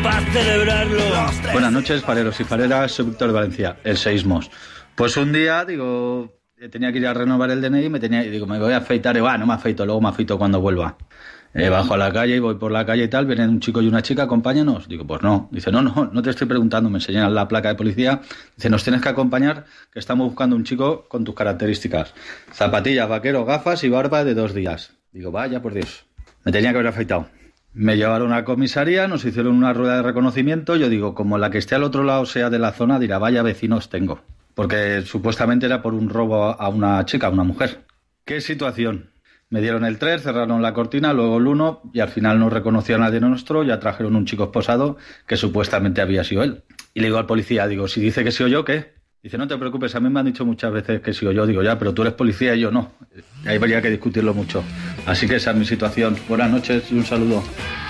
para celebrarlo. Buenas noches, fareros y fareras, soy Víctor de Valencia, el Seísmos. Pues un día, digo, tenía que ir a renovar el DNI, me voy a afeitar, y no me afeito, luego me afeito cuando vuelva. Bajo a la calle y voy por la calle y tal, vienen un chico y una chica, acompáñanos. Digo, pues no. Dice, no te estoy preguntando, me enseñan la placa de policía. Dice, nos tienes que acompañar, que estamos buscando un chico con tus características. Zapatillas, vaquero, gafas y barba de 2 días. Digo, vaya por Dios. Me tenía que haber afeitado. Me llevaron a comisaría, nos hicieron una rueda de reconocimiento. Yo digo, como la que esté al otro lado sea de la zona, dirá, vaya vecinos tengo. Porque supuestamente era por un robo a una chica, a una mujer. ¿Qué situación? Me dieron el 3, cerraron la cortina, luego el 1 y al final no reconoció a nadie nuestro, ya trajeron un chico esposado que supuestamente había sido él. Y le digo al policía, digo, si dice que soy yo, ¿qué? Dice, no te preocupes, a mí me han dicho muchas veces que soy yo. Digo, ya, pero tú eres policía y yo no. Ahí habría que discutirlo mucho. Así que esa es mi situación. Buenas noches y un saludo.